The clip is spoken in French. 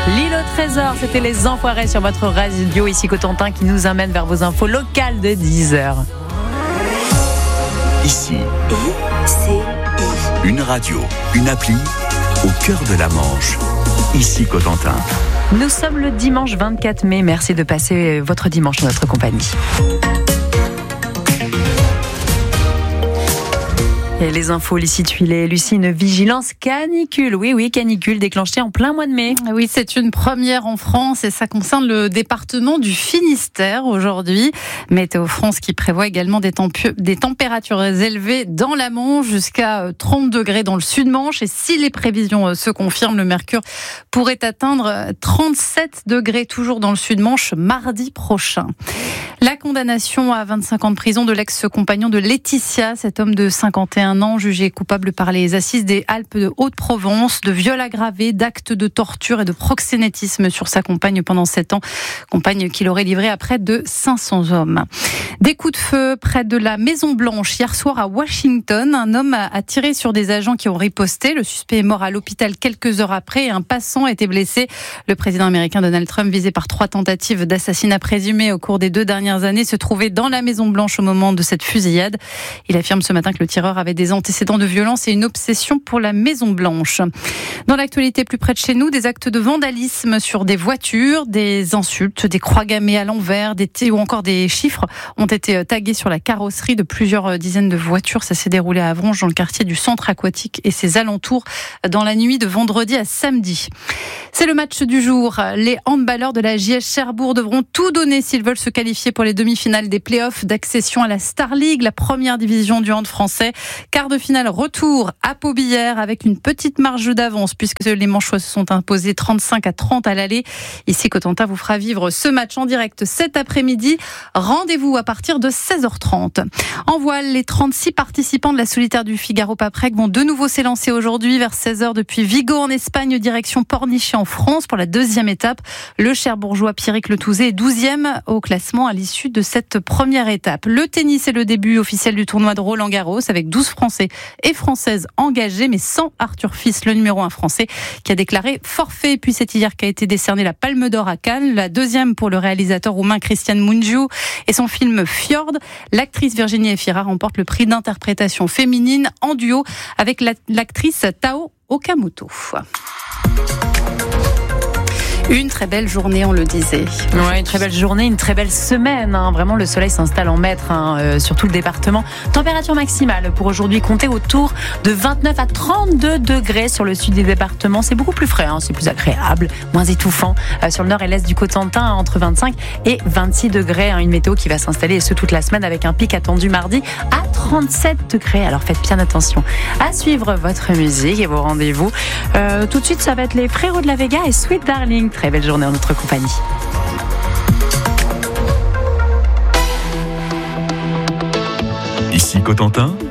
L'île au trésor, c'était les Enfoirés sur votre radio, ici Cotentin, qui nous amène vers vos infos locales de 10h. Ici, une radio, une appli, au cœur de la Manche. Ici Cotentin. Nous sommes le dimanche 24 mai. Merci de passer votre dimanche dans notre compagnie. Et les infos, Lucie Tuilet. Lucie, une vigilance canicule. Oui, canicule déclenchée en plein mois de mai. Oui, c'est une première en France et ça concerne le département du Finistère aujourd'hui. Météo France qui prévoit également des températures élevées dans la Manche jusqu'à 30 degrés dans le sud-Manche. Et si les prévisions se confirment, le mercure pourrait atteindre 37 degrés toujours dans le sud-Manche mardi prochain. La condamnation à 25 ans de prison de l'ex-compagnon de Laetitia, cet homme de 51 ans jugé coupable par les assises des Alpes de Haute-Provence de viol aggravé, d'actes de torture et de proxénétisme sur sa compagne pendant 7 ans. Compagne qu'il aurait livrée à près de 500 hommes. Des coups de feu près de la Maison-Blanche hier soir à Washington. Un homme a tiré sur des agents qui ont riposté. Le suspect est mort à l'hôpital quelques heures après et un passant a été blessé. Le président américain Donald Trump, visé par 3 tentatives d'assassinat présumées au cours des 2 dernières années, se trouvait dans la Maison-Blanche au moment de cette fusillade. Il affirme ce matin que le tireur avait des antécédents de violence et une obsession pour la Maison-Blanche. Dans l'actualité plus près de chez nous, des actes de vandalisme sur des voitures, des insultes, des croix gammées à l'envers, ou encore des chiffres ont été tagués sur la carrosserie de plusieurs dizaines de voitures. Ça s'est déroulé à Avranches, dans le quartier du Centre Aquatique et ses alentours, dans la nuit de vendredi à samedi. C'est le match du jour. Les handballeurs de la JS Cherbourg devront tout donner s'ils veulent se qualifier pour les demi-finales des playoffs d'accession à la Star League, la première division du hand français. Quart de finale retour à Paubillère avec une petite marge d'avance puisque les Manchois se sont imposés 35-30 à l'aller. Ici, Cotentin vous fera vivre ce match en direct cet après-midi. Rendez-vous à partir de 16h30. En voile, les 36 participants de la solitaire du Figaro-Paprec vont de nouveau s'élancer aujourd'hui vers 16h depuis Vigo en Espagne, direction Pornichet en France pour la 2e étape. Le Cherbourgeois Pierrick Letouzé est 12e au classement à l'issue de cette première étape. Le tennis est le début officiel du tournoi de Roland-Garros avec 12 Français et Françaises engagés, mais sans Arthur Fils, le numéro 1 français, qui a déclaré forfait. Puis c'est hier qu'a été décernée la Palme d'Or à Cannes, la 2e pour le réalisateur roumain Cristian Mungiu et son film Fjord. L'actrice Virginie Efira remporte le prix d'interprétation féminine en duo avec l'actrice Tao Okamoto. Une très belle journée, on le disait. Ouais, une très belle journée, une très belle semaine. Vraiment, le soleil s'installe en maître sur tout le département. Température maximale pour aujourd'hui comptée autour de 29 à 32 degrés sur le sud des départements. C'est beaucoup plus frais, c'est plus agréable, moins étouffant. Sur le nord et l'est du Cotentin, entre 25 et 26 degrés. Une météo qui va s'installer, et ce toute la semaine, avec un pic attendu mardi à 37 degrés. Alors faites bien attention à suivre votre musique et vos rendez-vous. Tout de suite, ça va être les Frérots de la Vega et Sweet Darling. Très belle journée en notre compagnie. Ici Cotentin,